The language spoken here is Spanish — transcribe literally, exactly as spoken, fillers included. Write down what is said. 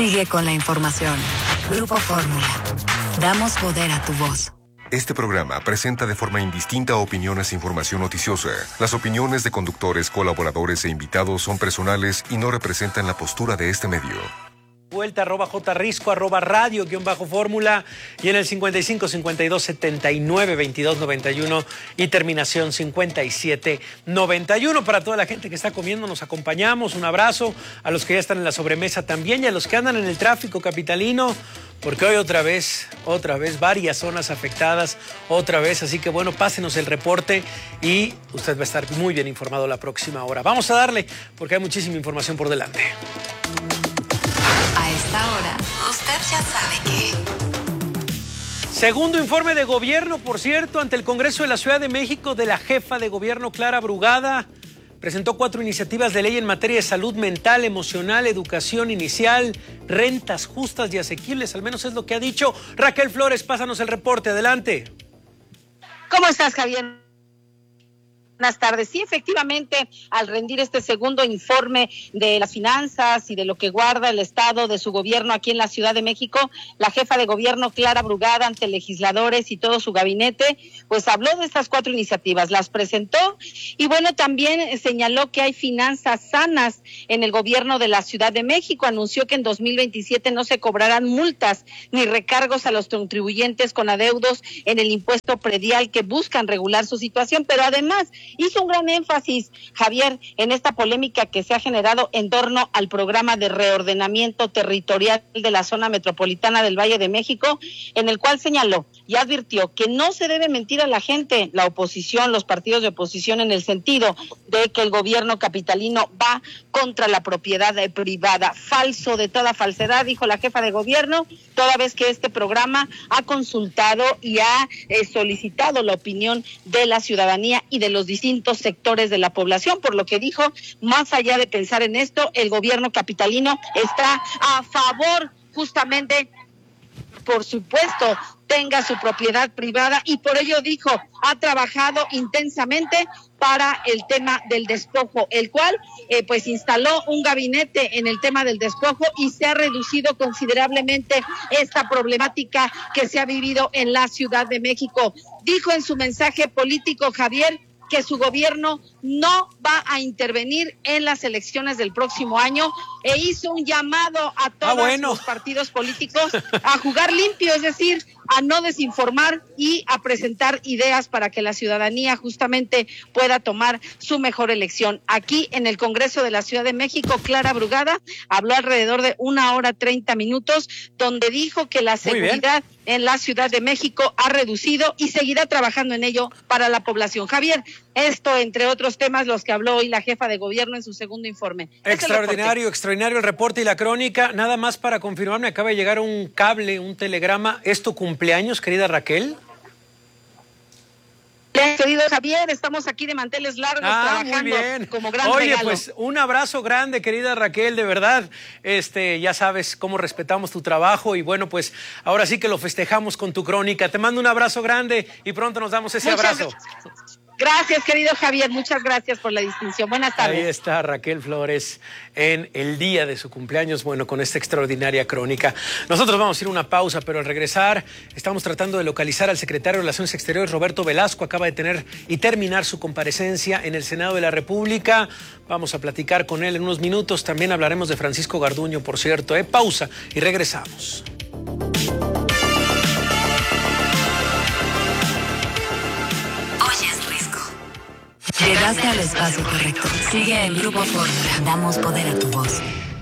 Sigue con la información. Grupo Fórmula. Damos poder a tu voz. Este programa presenta de forma indistinta opiniones e información noticiosa. Las opiniones de conductores, colaboradores e invitados son personales y no representan la postura de este medio. Vuelta, arroba jrisco, arroba radio, guión bajo fórmula, y en el cincuenta y cinco, cincuenta y dos, setenta y nueve, veintidós, noventa y uno y terminación cincuenta y siete, noventa y uno. Para toda la gente que está comiendo, nos acompañamos. Un abrazo a los que ya están en la sobremesa también y a los que andan en el tráfico capitalino, porque hoy otra vez, otra vez, varias zonas afectadas, otra vez. Así que bueno, pásenos el reporte y usted va a estar muy bien informado la próxima hora. Vamos a darle, porque hay muchísima información por delante. A esta hora, usted ya sabe que... Segundo informe de gobierno, por cierto, ante el Congreso de la Ciudad de México de la jefa de gobierno Clara Brugada. Presentó cuatro iniciativas de ley en materia de salud mental, emocional, educación inicial, rentas justas y asequibles, al menos es lo que ha dicho. Raquel Flores, pásanos el reporte, adelante. ¿Cómo estás, Javier? Buenas tardes. Sí, efectivamente, al rendir este segundo informe de las finanzas y de lo que guarda el estado de su gobierno aquí en la Ciudad de México, la jefa de gobierno Clara Brugada, ante legisladores y todo su gabinete, pues habló de estas cuatro iniciativas, las presentó y bueno, también señaló que hay finanzas sanas en el gobierno de la Ciudad de México. Anunció que en dos mil veintisiete no se cobrarán multas ni recargos a los contribuyentes con adeudos en el impuesto predial que buscan regular su situación, pero además hizo un gran énfasis, Javier, en esta polémica que se ha generado en torno al programa de reordenamiento territorial de la zona metropolitana del Valle de México, en el cual señaló y advirtió que no se debe mentir a la gente, la oposición, los partidos de oposición, en el sentido de que el gobierno capitalino va contra la propiedad privada. Falso de toda falsedad, dijo la jefa de gobierno, toda vez que este programa ha consultado y ha eh, solicitado la opinión de la ciudadanía y de los distintos sectores de la población, por lo que dijo, más allá de pensar en esto, el gobierno capitalino está a favor justamente, por supuesto, tenga su propiedad privada, y por ello dijo, ha trabajado intensamente para el tema del despojo, el cual eh, pues instaló un gabinete en el tema del despojo y se ha reducido considerablemente esta problemática que se ha vivido en la Ciudad de México. Dijo en su mensaje político, Javier, que su gobierno no va a intervenir en las elecciones del próximo año, e hizo un llamado a todos ah, bueno. los partidos políticos a jugar limpio, es decir, a no desinformar y a presentar ideas para que la ciudadanía justamente pueda tomar su mejor elección. Aquí en el Congreso de la Ciudad de México, Clara Brugada habló alrededor de una hora treinta minutos, donde dijo que la seguridad en la Ciudad de México ha reducido y seguirá trabajando en ello para la población. Javier, esto entre otros temas los que habló hoy la jefa de gobierno en su segundo informe. Extraordinario, extraordinario el reporte y la crónica. Nada más para confirmar, me acaba de llegar un cable, un telegrama. ¿Es tu cumpleaños, querida Raquel? Querido Javier, estamos aquí de manteles largos ah, trabajando muy bien. Como gran Oye, regalo. Pues un abrazo grande, querida Raquel, de verdad. Este, ya sabes cómo respetamos tu trabajo y bueno, pues ahora sí que lo festejamos con tu crónica. Te mando un abrazo grande y pronto nos damos ese Muchas abrazo. Gracias. Gracias, querido Javier, muchas gracias por la distinción. Buenas tardes. Ahí está Raquel Flores en el día de su cumpleaños, bueno, con esta extraordinaria crónica. Nosotros vamos a ir a una pausa, pero al regresar estamos tratando de localizar al secretario de Relaciones Exteriores, Roberto Velasco. Acaba de tener y terminar su comparecencia en el Senado de la República. Vamos a platicar con él en unos minutos. También hablaremos de Francisco Garduño, por cierto. ¿eh? Pausa y regresamos. Llegaste al espacio correcto. Sigue el Grupo Fórmula. Damos poder a tu voz.